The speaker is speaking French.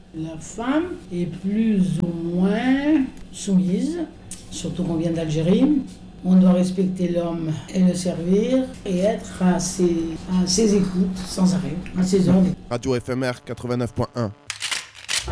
La femme est plus ou moins soumise, surtout qu'on vient d'Algérie. On doit respecter l'homme et le servir et être à ses écoutes sans arrêt, à ses ordres. Radio FMR 89.1.